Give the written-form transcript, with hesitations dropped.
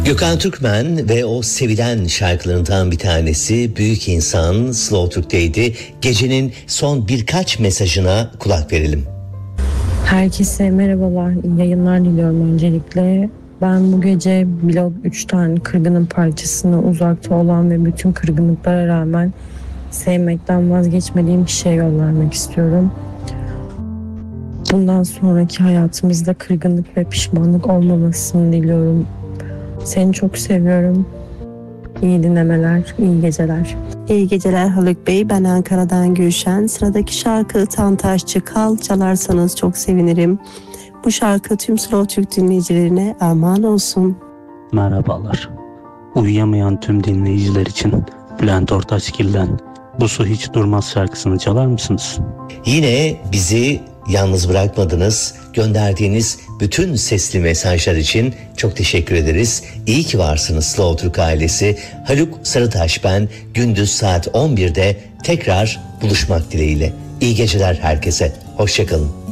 Gökhan Türkmen ve o sevilen şarkılarından bir tanesi Büyük İnsan Slow Türk'teydi. Gecenin son birkaç mesajına kulak verelim. Herkese merhabalar, iyi yayınlar diliyorum öncelikle. Ben bu gece Blok 3'ten Kırgın'ın parçasına uzakta olan ve bütün kırgınlıklara rağmen sevmekten vazgeçmediğim kişiye yol vermek istiyorum. Bundan sonraki hayatımızda kırgınlık ve pişmanlık olmamasını diliyorum. Seni çok seviyorum. İyi dinlemeler, iyi geceler. İyi geceler Haluk Bey. Ben Ankara'dan Gülşen. Sıradaki şarkı Tantaşçı Kal. Çalarsanız çok sevinirim. Bu şarkı tüm Slow Türk dinleyicilerine armağan olsun. Merhabalar. Uyuyamayan tüm dinleyiciler için Bülent Ortaçgil'den Bu Su Hiç Durmaz şarkısını çalar mısınız? Yine bizi yalnız bırakmadınız. Gönderdiğiniz bütün sesli mesajlar için çok teşekkür ederiz. İyi ki varsınız Slow Türk ailesi. Haluk Sarıtaş ben. Gündüz saat 11'de tekrar buluşmak dileğiyle. İyi geceler herkese. Hoşçakalın.